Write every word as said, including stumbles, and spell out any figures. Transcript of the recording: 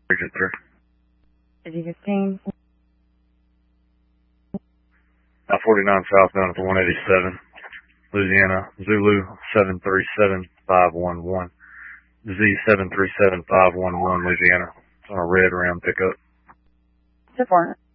Agent three. City fifteen. I forty-nine southbound at the one eighty-seven. Louisiana, Zulu seven three seven five one one. Z seven three seven five one one, Louisiana. It's on a red round pickup. It's a foreigner.